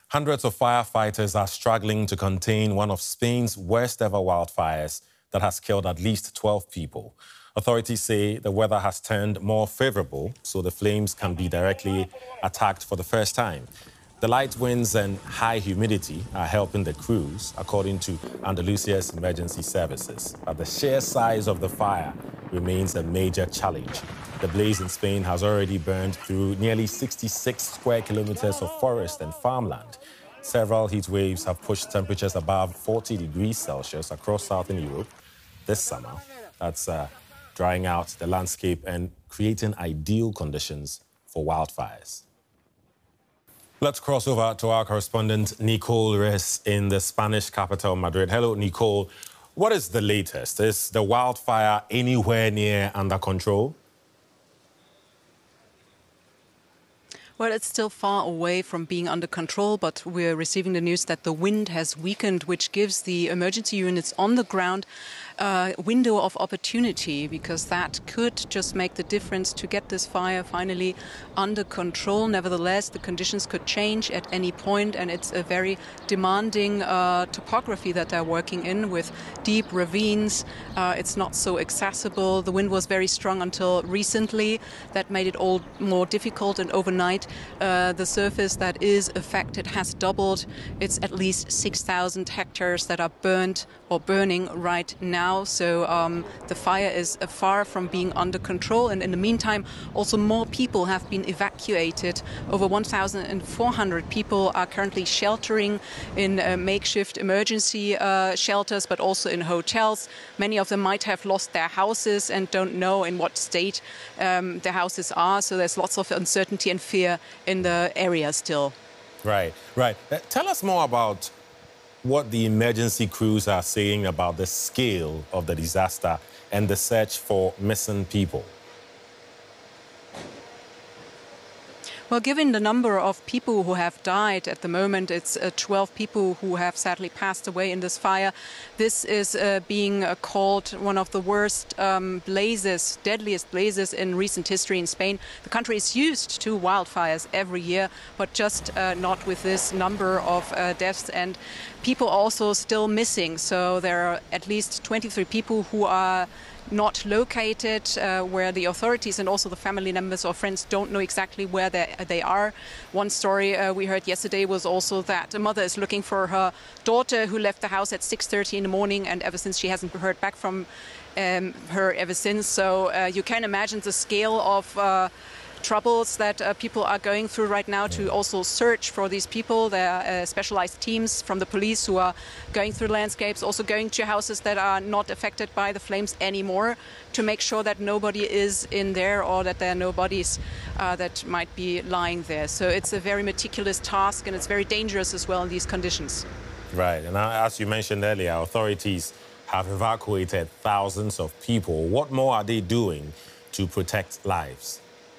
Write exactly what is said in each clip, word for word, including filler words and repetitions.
Hundreds of firefighters are struggling to contain one of Spain's worst ever wildfires that has killed at least twelve people. Authorities say the weather has turned more favorable, so the flames can be directly attacked for the first time. The light winds and high humidity are helping the crews, according to Andalusia's emergency services. But the sheer size of the fire remains a major challenge. The blaze in Spain has already burned through nearly sixty-six square kilometers of forest and farmland. Several heat waves have pushed temperatures above forty degrees Celsius across southern Europe this summer. That's uh, drying out the landscape and creating ideal conditions for wildfires. Let's cross over to our correspondent, Nicole Reyes, in the Spanish capital, Madrid. Hello, Nicole. What is the latest? Is the wildfire anywhere near under control? Well, it's still far away from being under control, but we're receiving the news that the wind has weakened, which gives the emergency units on the ground a window of opportunity, because that could just make the difference to get this fire finally under control. Nevertheless, the conditions could change at any point, and it's a very demanding uh, topography that they're working in, with deep ravines. Uh, it's not so accessible. The wind was very strong until recently. That made it all more difficult, and overnight uh, the surface that is affected has doubled. It's at least six thousand hectares that are burned or burning right now. So um, the fire is uh, far from being under control, and in the meantime also more people have been evacuated. Over one thousand four hundred people are currently sheltering in uh, makeshift emergency uh, shelters, but also in hotels. Many of them might have lost their houses and don't know in what state um, their houses are, so there's lots of uncertainty and fear in the area still. Right, right. Uh, tell us more about what the emergency crews are saying about the scale of the disaster and the search for missing people. Well, given the number of people who have died at the moment, it's uh, twelve people who have sadly passed away in this fire. This is uh, being uh, called one of the worst um, blazes, deadliest blazes in recent history in Spain. The country is used to wildfires every year, but just uh, not with this number of uh, deaths, and people also still missing. So there are at least twenty-three people who are not located, uh, where the authorities and also the family members or friends don't know exactly where they, they are. One story uh, we heard yesterday was also that a mother is looking for her daughter who left the house at six thirty in the morning, and ever since she hasn't heard back from um, her ever since. So uh, you can imagine the scale of uh, troubles that uh, people are going through right now to also search for these people. There are uh, specialized teams from the police who are going through landscapes, also going to houses that are not affected by the flames anymore, to make sure that nobody is in there or that there are no bodies uh, that might be lying there. So it's a very meticulous task, and it's very dangerous as well in these conditions. Right, and as you mentioned earlier, authorities have evacuated thousands of people. What more are they doing to protect lives?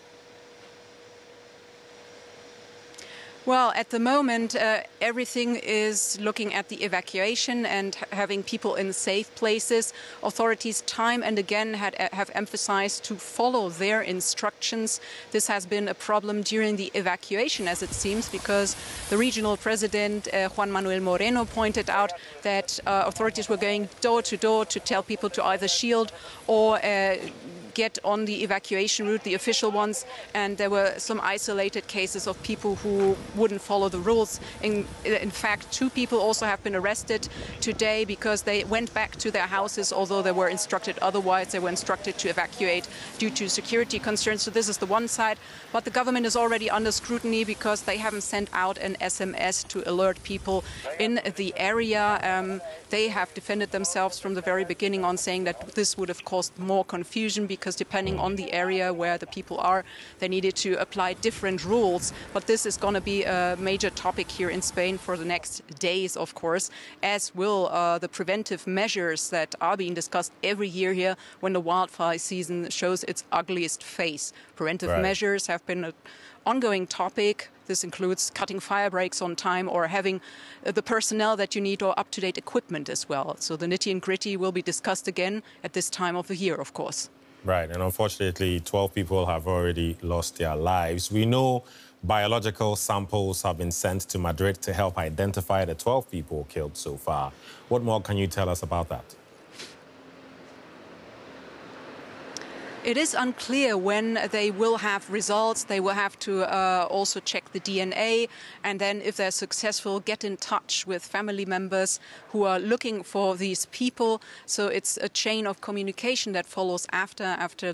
Well, at the moment, uh, everything is looking at the evacuation and having people in safe places. Authorities time and again had, have emphasized to follow their instructions. This has been a problem during the evacuation, as it seems, because the regional president, uh, Juan Manuel Moreno, pointed out that uh, authorities were going door to door to tell people to either shield or uh, get on the evacuation route, the official ones, and there were some isolated cases of people who wouldn't follow the rules. In, in fact, two people also have been arrested today because they went back to their houses, although they were instructed otherwise. They were instructed to evacuate due to security concerns. So this is the one side, but the government is already under scrutiny because they haven't sent out an S M S to alert people in the area. Um, they have defended themselves from the very beginning on saying that this would have caused more confusion, because because depending on the area where the people are, they needed to apply different rules. But this is going to be a major topic here in Spain for the next days, of course, as will uh, the preventive measures that are being discussed every year here when the wildfire season shows its ugliest face. Preventive Right. measures have been an ongoing topic. This includes cutting fire breaks on time or having uh, the personnel that you need or up-to-date equipment as well. So the nitty and gritty will be discussed again at this time of the year, of course. Right, and unfortunately, twelve people have already lost their lives. We know Biological samples have been sent to Madrid to help identify the twelve people killed so far. What more can you tell us about that? It is unclear when they will have results. They will have to uh, also check the D N A, and then if they're successful, get in touch with family members who are looking for these people. So it's a chain of communication that follows after after